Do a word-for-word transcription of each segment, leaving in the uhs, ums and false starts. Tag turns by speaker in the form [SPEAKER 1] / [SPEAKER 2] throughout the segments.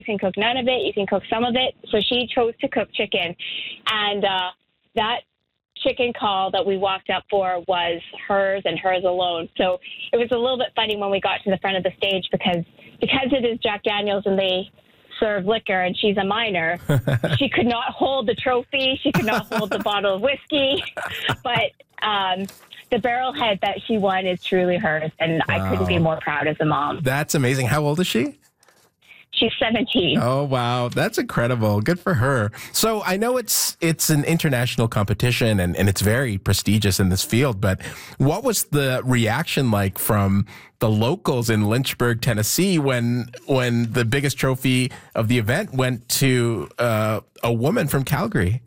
[SPEAKER 1] can cook none of it. You can cook some of it. So she chose to cook chicken. And uh, that chicken call that we walked up for was hers and hers alone. So it was a little bit funny when we got to the front of the stage because because it is Jack Daniels and they serve liquor and she's a minor, she could not hold the trophy. She could not hold the bottle of whiskey. But um, the barrelhead that she won is truly hers. And wow. I couldn't be more proud as a mom.
[SPEAKER 2] That's amazing. How old is she?
[SPEAKER 1] She's seventeen.
[SPEAKER 2] Oh, wow. That's incredible. Good for her. So I know it's it's an international competition and, and it's very prestigious in this field, but what was the reaction like from the locals in Lynchburg, Tennessee, when when the biggest trophy of the event went to uh, a woman from Calgary?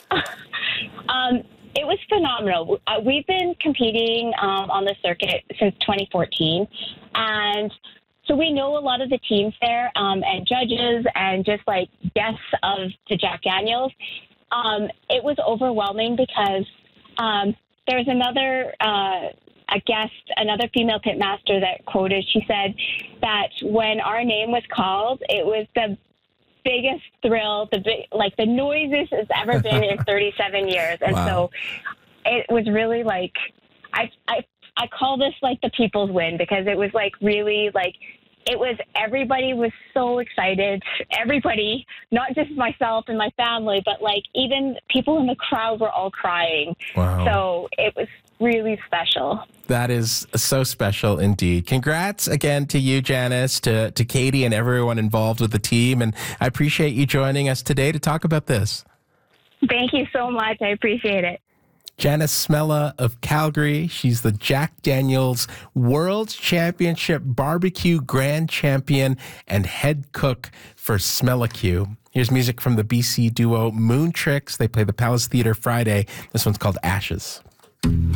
[SPEAKER 1] um, it was phenomenal. Uh, we've been competing um, on the circuit since twenty fourteen, and so we know a lot of the teams there um, and judges and just like guests of the Jack Daniels. Um, it was overwhelming because um, there's another uh, a guest, another female pitmaster that quoted. She said that when our name was called, it was the biggest thrill, the big, like the noisiest it's ever been in thirty-seven years. And wow. so it was really like I I. I call this like the people's win because it was like really like it was everybody was so excited. Everybody, not just myself and my family, but like even people in the crowd were all crying.
[SPEAKER 2] Wow.
[SPEAKER 1] So it was really special.
[SPEAKER 2] That is so special indeed. Congrats again to you, Janice, to, to Katie and everyone involved with the team. And I appreciate you joining us today to talk about this.
[SPEAKER 1] Thank you so much. I appreciate it.
[SPEAKER 2] Janice Smela of Calgary. She's the Jack Daniels World Championship Barbecue Grand Champion and head cook for Smelacue. Here's music from the B C duo Moon Tricks. They play the Palace Theater Friday. This one's called Ashes.